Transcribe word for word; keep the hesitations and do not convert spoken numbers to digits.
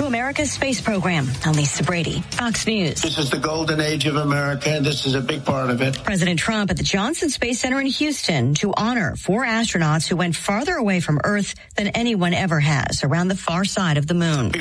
America's space program. I'm Lisa Brady, Fox News. This is the golden age of America, and this is a big part of it. President Trump at the Johnson Space Center in Houston to honor four astronauts who went farther away from Earth than anyone ever has, around the far side of the moon.